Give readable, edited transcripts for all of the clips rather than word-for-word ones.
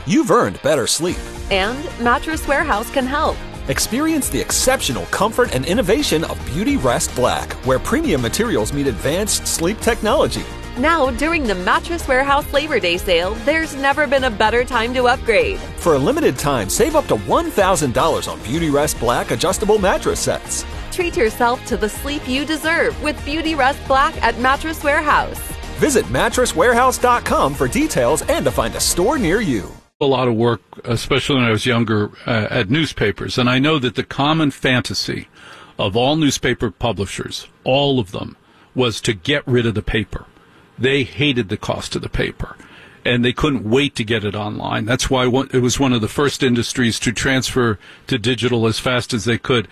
you've earned better sleep. And Mattress Warehouse can help. Experience the exceptional comfort and innovation of Beauty Rest Black, where premium materials meet advanced sleep technology. Now, during the Mattress Warehouse Labor Day sale, there's never been a better time to upgrade. For a limited time, save up to $1,000 on Beauty Rest Black adjustable mattress sets. Treat yourself to the sleep you deserve with Beauty Rest Black at Mattress Warehouse. Visit mattresswarehouse.com for details and to find a store near you. A lot of work, especially when I was younger, at newspapers. And I know that the common fantasy of all newspaper publishers, all of them, was to get rid of the paper. They hated the cost of the paper, and they couldn't wait to get it online. That's why it was one of the first industries to transfer to digital as fast as they could.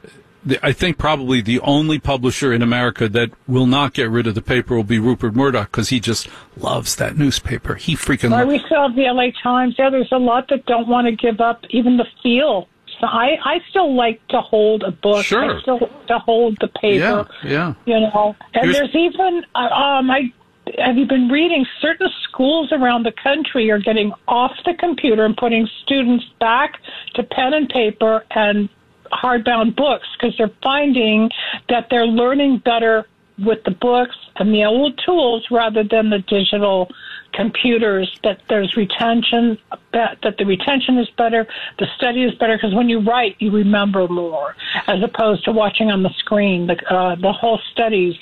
I think probably the only publisher in America that will not get rid of the paper will be Rupert Murdoch, because he just loves that newspaper. He freaking loves it. We still have the LA Times. Yeah, there's a lot that don't want to give up even the feel. So I still like to hold a book. Sure. I still like to hold the paper. Yeah. You know, and there's even, have you been reading, certain schools around the country are getting off the computer and putting students back to pen and paper and hardbound books, because they're finding that they're learning better with the books and the old tools rather than the digital computers, that there's retention, that the retention is better, the study is better, because when you write, you remember more, as opposed to watching on the screen. The whole studies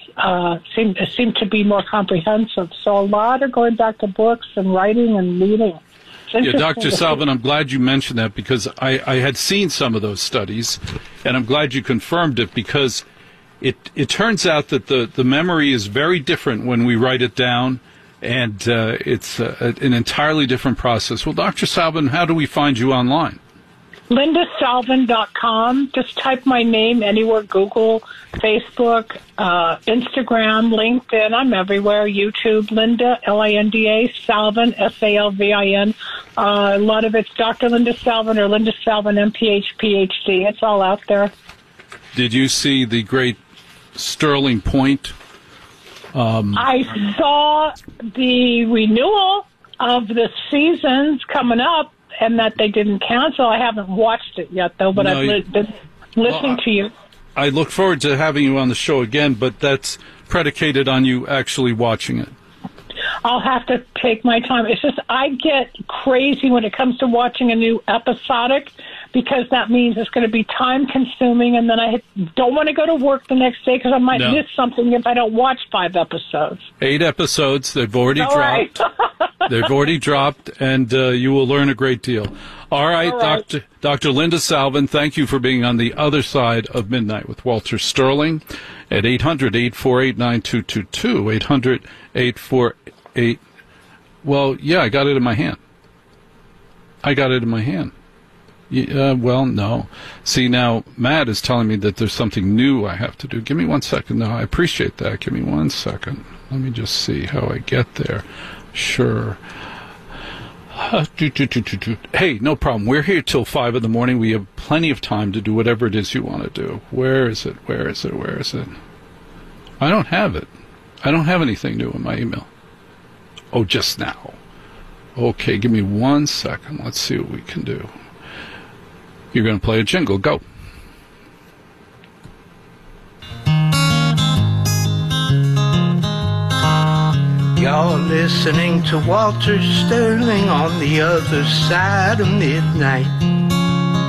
seem to be more comprehensive. So a lot are going back to books and writing and reading. Yeah, Dr. Salvin, I'm glad you mentioned that, because I had seen some of those studies, and I'm glad you confirmed it, because it turns out that the memory is very different when we write it down, and it's an entirely different process. Well, Dr. Salvin, how do we find you online? LindaSalvin.com. Just type my name anywhere, Google, Facebook, Instagram, LinkedIn. I'm everywhere. YouTube, Linda, Linda, Salvin, Salvin. A lot of it's Dr. Linda Salvin or Linda Salvin, MPH, PhD. It's all out there. Did you see the great Sterling Point? I saw the renewal of the seasons coming up, and that they didn't cancel. I haven't watched it yet, though, but I've been listening to you. I look forward to having you on the show again, but that's predicated on you actually watching it. I'll have to take my time. It's just I get crazy when it comes to watching a new episodic, because that means it's going to be time-consuming, and then I don't want to go to work the next day because I might miss something if I don't watch 5 episodes. 8 episodes. They've already dropped. Right. They've already dropped, and you will learn a great deal. All right. Dr. Linda Salvin, thank you for being on the other side of midnight with Walter Sterling at 800-848-9222, 800-848. Well, yeah, I got it in my hand. Well, no. See, now, Matt is telling me that there's something new I have to do. Give me 1 second. No, I appreciate that. Give me 1 second. Let me just see how I get there. Sure. Hey, no problem. We're here till 5 in the morning. We have plenty of time to do whatever it is you want to do. Where is it? I don't have it. I don't have anything new in my email. Oh, just now. Okay, give me 1 second. Let's see what we can do. You're going to play a jingle. Go. You're listening to Walter Sterling on the other side of midnight.